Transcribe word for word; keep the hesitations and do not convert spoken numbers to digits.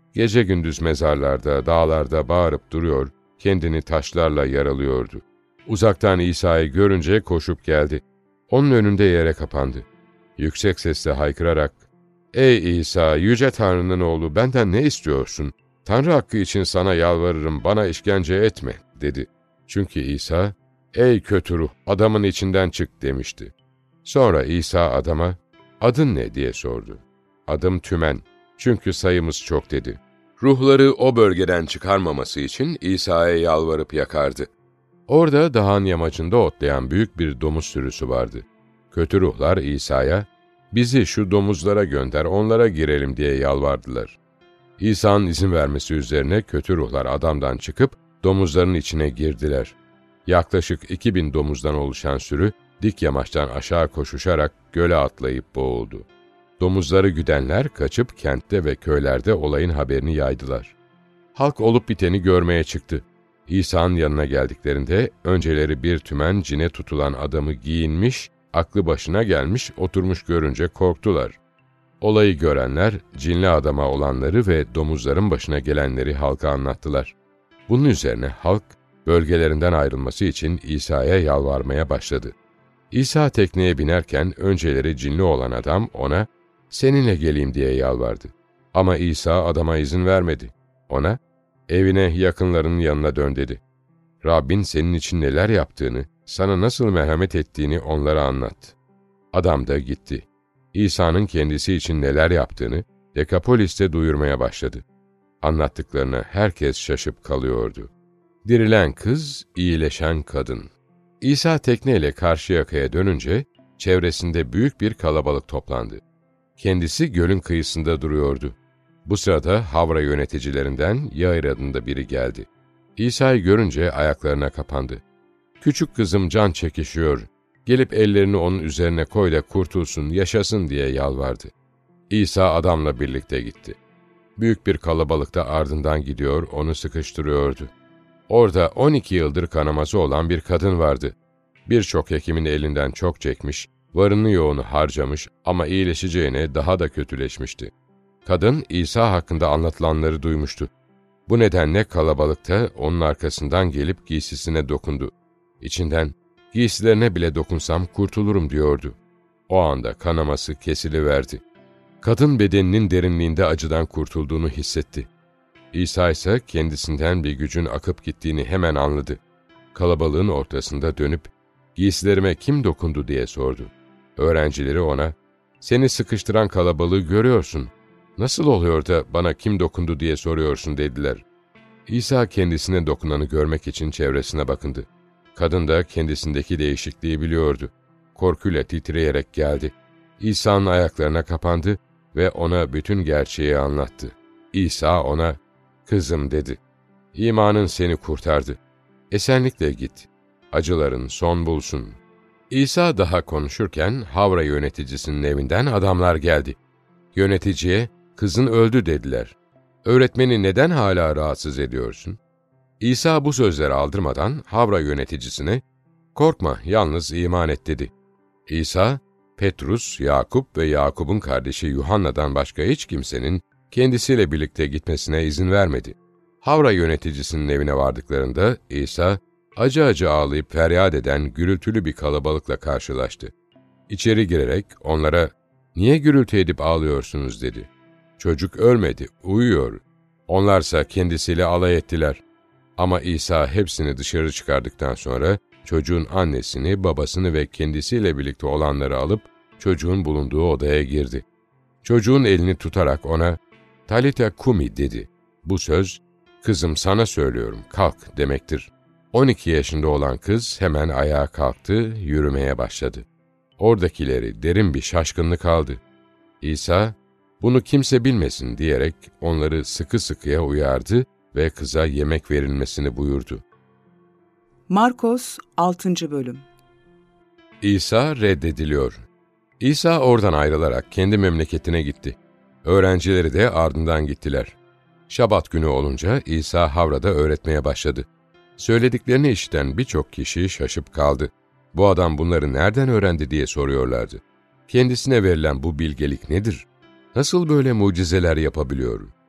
Gece gündüz mezarlarda, dağlarda bağırıp duruyor, kendini taşlarla yaralıyordu. Uzaktan İsa'yı görünce koşup geldi. Onun önünde yere kapandı. Yüksek sesle haykırarak, ''Ey İsa, Yüce Tanrı'nın oğlu, benden ne istiyorsun? Tanrı hakkı için sana yalvarırım, bana işkence etme.'' dedi. Çünkü İsa, ''Ey kötü ruh, adamın içinden çık.'' demişti. Sonra İsa adama, ''Adın ne?'' diye sordu. ''Adım Tümen, çünkü sayımız çok.'' dedi. Ruhları o bölgeden çıkarmaması için İsa'ya yalvarıp yakardı. Orada dağın yamacında otlayan büyük bir domuz sürüsü vardı. Kötü ruhlar İsa'ya, ''Bizi şu domuzlara gönder, onlara girelim.'' diye yalvardılar. İsa'nın izin vermesi üzerine kötü ruhlar adamdan çıkıp domuzların içine girdiler. Yaklaşık iki bin domuzdan oluşan sürü, dik yamaçtan aşağı koşuşarak göle atlayıp boğuldu. Domuzları güdenler kaçıp kentte ve köylerde olayın haberini yaydılar. Halk olup biteni görmeye çıktı. İsa'nın yanına geldiklerinde önceleri bir tümen cine tutulan adamı giyinmiş, aklı başına gelmiş, oturmuş görünce korktular. Olayı görenler cinli adama olanları ve domuzların başına gelenleri halka anlattılar. Bunun üzerine halk bölgelerinden ayrılması için İsa'ya yalvarmaya başladı. İsa tekneye binerken önceleri cinli olan adam ona, ''Seninle geleyim.'' diye yalvardı. Ama İsa adama izin vermedi. Ona, ''Evine, yakınlarının yanına dön.'' dedi. ''Rabbin senin için neler yaptığını, sana nasıl merhamet ettiğini onlara anlat.'' Adam da gitti. İsa'nın kendisi için neler yaptığını Dekapolis'te duyurmaya başladı. Anlattıklarına herkes şaşıp kalıyordu. Dirilen kız, iyileşen kadın. İsa tekneyle Karşıyaka'ya dönünce çevresinde büyük bir kalabalık toplandı. Kendisi gölün kıyısında duruyordu. Bu sırada Havra yöneticilerinden Yair adında biri geldi. İsa'yı görünce ayaklarına kapandı. ''Küçük kızım can çekişiyor, gelip ellerini onun üzerine koy da kurtulsun, yaşasın.'' diye yalvardı. İsa adamla birlikte gitti. Büyük bir kalabalık da ardından gidiyor, onu sıkıştırıyordu. Orada on iki yıldır kanaması olan bir kadın vardı. Birçok hekimin elinden çok çekmiş, varını yoğunu harcamış ama iyileşeceğine daha da kötüleşmişti. Kadın İsa hakkında anlatılanları duymuştu. Bu nedenle kalabalıkta onun arkasından gelip giysisine dokundu. İçinden, ''Giysilerine bile dokunsam kurtulurum.'' diyordu. O anda kanaması kesiliverdi. Kadın bedeninin derinliğinde acıdan kurtulduğunu hissetti. İsa ise kendisinden bir gücün akıp gittiğini hemen anladı. Kalabalığın ortasında dönüp, ''Giysilerime kim dokundu?'' diye sordu. Öğrencileri ona, ''Seni sıkıştıran kalabalığı görüyorsun. Nasıl oluyor da bana kim dokundu diye soruyorsun?'' dediler. İsa kendisine dokunanı görmek için çevresine bakındı. Kadın da kendisindeki değişikliği biliyordu. Korkuyla titreyerek geldi. İsa'nın ayaklarına kapandı ve ona bütün gerçeği anlattı. İsa ona, ''Kızım.'' dedi. ''İmanın seni kurtardı. Esenlikle git. Acıların son bulsun.'' İsa daha konuşurken Havra yöneticisinin evinden adamlar geldi. Yöneticiye, ''Kızın öldü.'' dediler. ''Öğretmeni neden hala rahatsız ediyorsun?'' İsa bu sözleri aldırmadan Havra yöneticisine, ''Korkma, yalnız iman et.'' dedi. İsa, Petrus, Yakup ve Yakup'un kardeşi Yuhanna'dan başka hiç kimsenin kendisiyle birlikte gitmesine izin vermedi. Havra yöneticisinin evine vardıklarında İsa, acı acı ağlayıp feryat eden gürültülü bir kalabalıkla karşılaştı. İçeri girerek onlara, ''Niye gürültü edip ağlıyorsunuz?'' dedi. ''Çocuk ölmedi, uyuyor.'' Onlarsa kendisiyle alay ettiler. Ama İsa hepsini dışarı çıkardıktan sonra çocuğun annesini, babasını ve kendisiyle birlikte olanları alıp çocuğun bulunduğu odaya girdi. Çocuğun elini tutarak ona, ''Talita kumi.'' dedi. Bu söz, ''Kızım sana söylüyorum, kalk.'' demektir. on iki yaşında olan kız hemen ayağa kalktı, yürümeye başladı. Oradakileri derin bir şaşkınlık aldı. İsa, ''Bunu kimse bilmesin.'' diyerek onları sıkı sıkıya uyardı ve kıza yemek verilmesini buyurdu. Markos altıncı Bölüm. İsa reddediliyor. İsa oradan ayrılarak kendi memleketine gitti. Öğrencileri de ardından gittiler. Şabat günü olunca İsa Havra'da öğretmeye başladı. Söylediklerini işiten birçok kişi şaşıp kaldı. Bu adam bunları nereden öğrendi diye soruyorlardı. Kendisine verilen bu bilgelik nedir? Nasıl böyle mucizeler yapabiliyor?